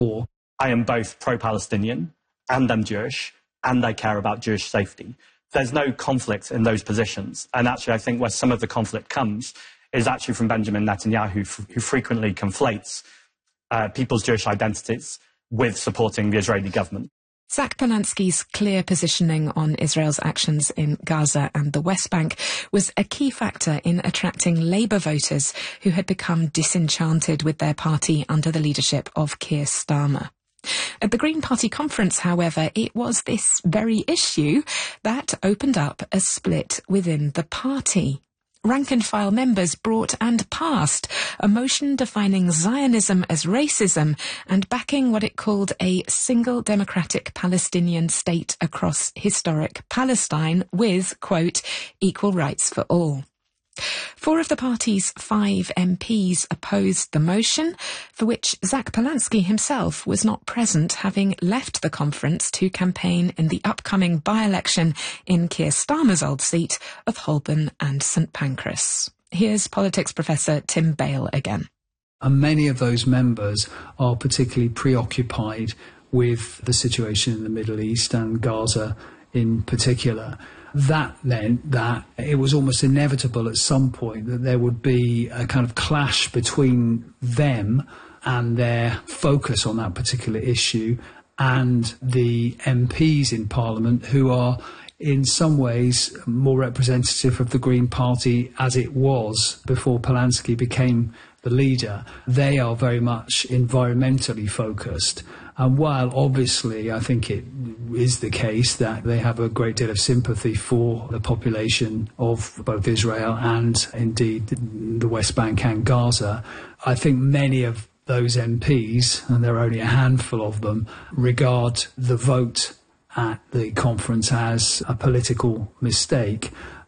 Or I am both pro-Palestinian and I'm Jewish and I care about Jewish safety. There's no conflict in those positions. And actually, I think where some of the conflict comes is actually from Benjamin Netanyahu, who frequently conflates people's Jewish identities with supporting the Israeli government. Zach Polanski's clear positioning on Israel's actions in Gaza and the West Bank was a key factor in attracting Labour voters who had become disenchanted with their party under the leadership of Keir Starmer. At the Green Party conference, however, it was this very issue that opened up a split within the party. Rank-and-file members brought and passed a motion defining Zionism as racism and backing what it called a single democratic Palestinian state across historic Palestine with, quote, equal rights for all. 4 of the party's 5 MPs opposed the motion, for which Zach Polansky himself was not present, having left the conference to campaign in the upcoming by-election in Keir Starmer's old seat of Holborn and St Pancras. Here's politics professor Tim Bale again. And many of those members are particularly preoccupied with the situation in the Middle East and Gaza in particular. That meant that it was almost inevitable at some point that there would be a kind of clash between them and their focus on that particular issue and the MPs in Parliament, who are in some ways more representative of the Green Party as it was before Polanski became the leader. They are very much environmentally focused. And while obviously I think it is the case that they have a great deal of sympathy for the population of both Israel and indeed the West Bank and Gaza, I think many of those MPs, and there are only a handful of them, regard the vote at the conference as a political mistake.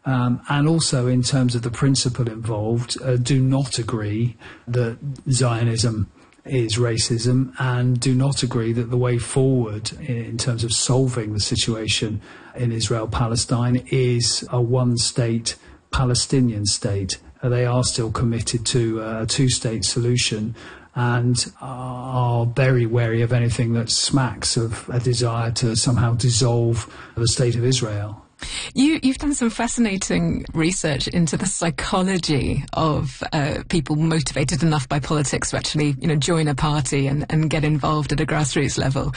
And also in terms of the principle involved, do not agree that Zionism is racism and do not agree that the way forward in terms of solving the situation in Israel-Palestine is a one-state Palestinian state. They are still committed to a two-state solution and are very wary of anything that smacks of a desire to somehow dissolve the state of Israel. You've done some fascinating research into the psychology of people motivated enough by politics to actually, join a party and get involved at a grassroots level.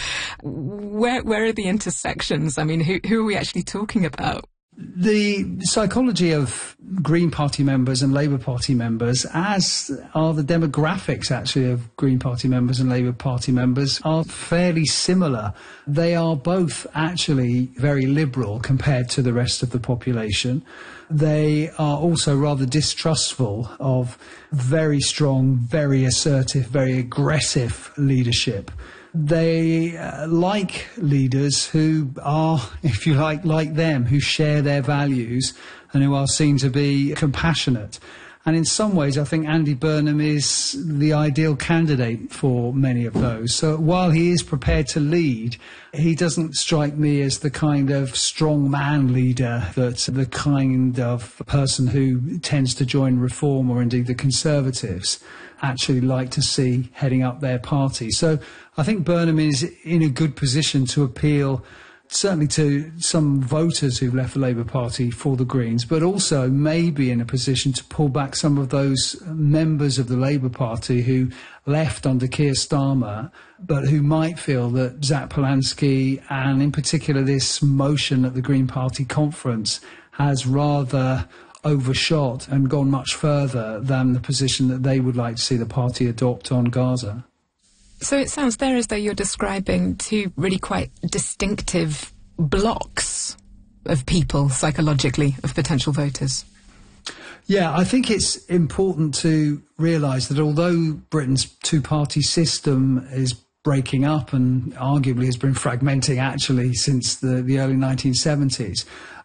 Where are the intersections? I mean, who are we actually talking about? The psychology of Green Party members and Labour Party members, as are the demographics actually of Green Party members and Labour Party members, are fairly similar. They are both actually very liberal compared to the rest of the population. They are also rather distrustful of very strong, very assertive, very aggressive leadership. They like leaders who are, if you like them, who share their values and who are seen to be compassionate. And in some ways, I think Andy Burnham is the ideal candidate for many of those. So while he is prepared to lead, he doesn't strike me as the kind of strongman leader that the kind of person who tends to join Reform or indeed the Conservatives actually like to see heading up their party. So I think Burnham is in a good position to appeal certainly to some voters who've left the Labour Party for the Greens, but also maybe in a position to pull back some of those members of the Labour Party who left under Keir Starmer, but who might feel that Zach Polansky and in particular this motion at the Green Party conference has rather overshot and gone much further than the position that they would like to see the party adopt on Gaza. So it sounds there as though you're describing two really quite distinctive blocks of people, psychologically, of potential voters. Yeah, I think it's important to realise that although Britain's two-party system is breaking up and arguably has been fragmenting actually since the early 1970s,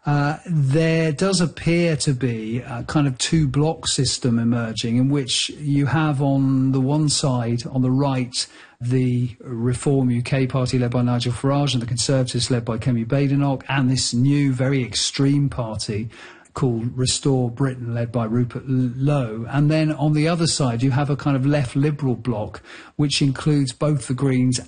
there does appear to be a kind of two-block system emerging in which you have on the one side, on the right, the Reform UK party led by Nigel Farage and the Conservatives led by Kemi Badenoch, and this new, very extreme party called Restore Britain led by Rupert Lowe. And then on the other side you have a kind of left liberal bloc which includes both the Greens